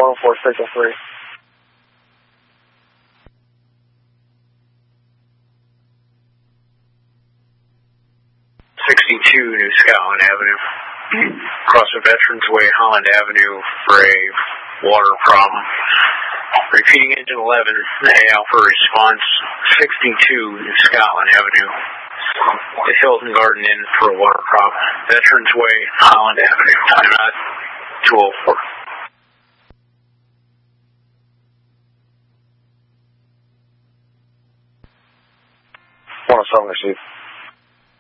104 signal 3. New Scotland Avenue. Crossing Veterans Way, Holland Avenue for a water problem. Repeating engine 11, Alpha response 62 New Scotland Avenue. The Hilton Garden Inn for a water problem. Veterans Way, Holland Avenue. Time out 204. 107 received.